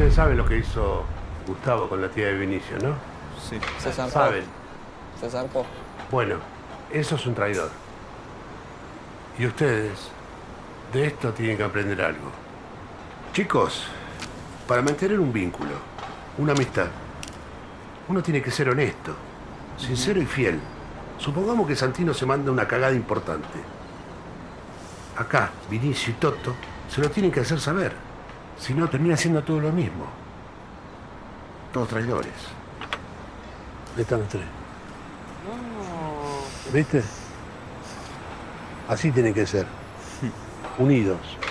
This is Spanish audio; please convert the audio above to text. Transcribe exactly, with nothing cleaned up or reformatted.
Ustedes saben lo que hizo Gustavo con la tía de Vinicio, ¿no? Sí. Se zarpó. Saben. Se zarpó. Bueno, eso es un traidor. Y ustedes de esto tienen que aprender algo. Chicos, para mantener un vínculo, una amistad, uno tiene que ser honesto, sincero y fiel. Supongamos que Santino se manda una cagada importante. Acá, Vinicio y Toto se lo tienen que hacer saber. Si no, termina siendo todo lo mismo. Todos traidores. Ahí están los tres. No. ¿Viste? Así tienen que ser. Unidos.